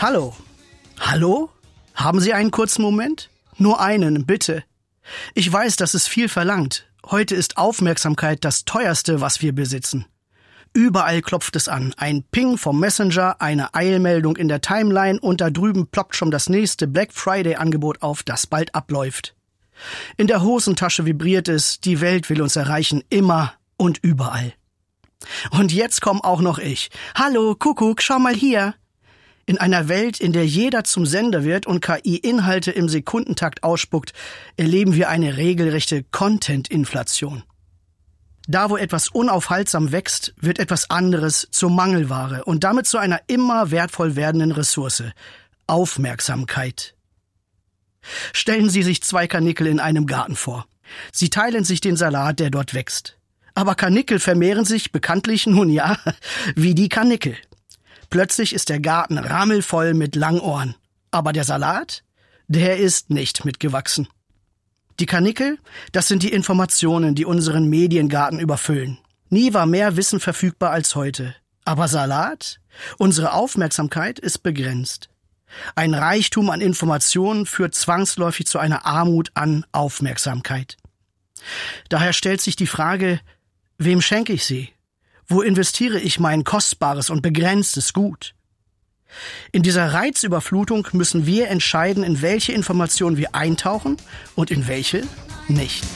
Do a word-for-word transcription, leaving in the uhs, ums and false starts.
Hallo. Hallo? Haben Sie einen kurzen Moment? Nur einen, bitte. Ich weiß, das ist viel verlangt. Heute ist Aufmerksamkeit das teuerste, was wir besitzen. Überall klopft es an. Ein Ping vom Messenger, eine Eilmeldung in der Timeline und da drüben ploppt schon das nächste Black Friday-Angebot auf, das bald abläuft. In der Hosentasche vibriert es, die Welt will uns erreichen, immer und überall. Und jetzt komm auch noch ich. Hallo, Kuckuck, schau mal hier. In einer Welt, in der jeder zum Sender wird und K I Inhalte im Sekundentakt ausspuckt, erleben wir eine regelrechte Content-Inflation. Da, wo etwas unaufhaltsam wächst, wird etwas anderes zur Mangelware und damit zu einer immer wertvoll werdenden Ressource: Aufmerksamkeit. Stellen Sie sich zwei Karnickel in einem Garten vor. Sie teilen sich den Salat, der dort wächst. Aber Karnickel vermehren sich bekanntlich, nun ja, wie die Karnickel. Plötzlich ist der Garten rammelvoll mit Langohren. Aber der Salat, der ist nicht mitgewachsen. Die Karnickel, das sind die Informationen, die unseren Mediengarten überfüllen. Nie war mehr Wissen verfügbar als heute. Aber Salat? Unsere Aufmerksamkeit ist begrenzt. Ein Reichtum an Informationen führt zwangsläufig zu einer Armut an Aufmerksamkeit. Daher stellt sich die Frage, wem schenke ich sie? Wo investiere ich mein kostbares und begrenztes Gut? In dieser Reizüberflutung müssen wir entscheiden, in welche Informationen wir eintauchen und in welche nicht.